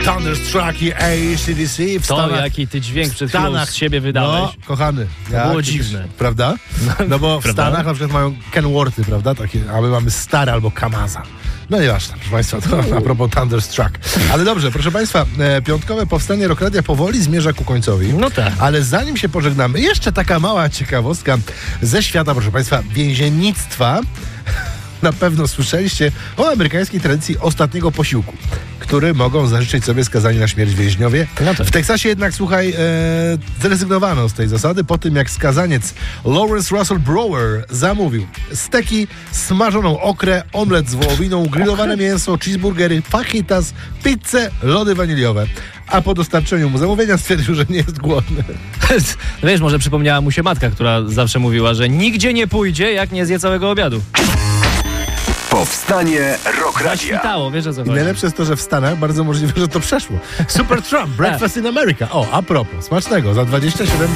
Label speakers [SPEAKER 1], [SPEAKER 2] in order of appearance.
[SPEAKER 1] Thunderstruck i AC/DC w
[SPEAKER 2] To
[SPEAKER 1] Stanach.
[SPEAKER 2] jaki ty dźwięk przed chwilą z siebie wydałeś.
[SPEAKER 1] No, kochany.
[SPEAKER 2] To było dziwne.
[SPEAKER 1] Prawda? No bo w
[SPEAKER 2] Prawda?
[SPEAKER 1] Stanach na przykład mają Kenworthy, prawda? Takie, a my mamy Stary albo Kamaza. No nieważne, proszę Państwa, to a propos Thunderstruck. Ale dobrze, proszę Państwa, piątkowe powstanie Rock Radia powoli zmierza ku końcowi.
[SPEAKER 2] No tak.
[SPEAKER 1] Ale zanim się pożegnamy, jeszcze taka mała ciekawostka ze świata, proszę Państwa, więziennictwa. Na pewno słyszeliście o amerykańskiej tradycji ostatniego posiłku, który mogą zażyczyć sobie skazani na śmierć więźniowie.
[SPEAKER 2] No tak.
[SPEAKER 1] W Teksasie jednak, słuchaj, zrezygnowano z tej zasady po tym, jak skazaniec Lawrence Russell Brower zamówił steki, smażoną okrę, omlet z wołowiną, grillowane mięso, cheeseburgery, fajitas, pizzę, lody waniliowe. A po dostarczeniu mu zamówienia stwierdził, że nie jest głodny.
[SPEAKER 2] Wiesz, może przypomniała mu się matka, która zawsze mówiła, że nigdzie nie pójdzie, jak nie zje całego obiadu.
[SPEAKER 3] Powstanie Rock Radia.
[SPEAKER 2] Zaświtało, wiesz o co
[SPEAKER 1] I
[SPEAKER 2] chodzi.
[SPEAKER 1] najlepsze jest to, że w Stanach bardzo możliwe, że to przeszło. Super Trump, Breakfast in America. O, a propos, smacznego, za 27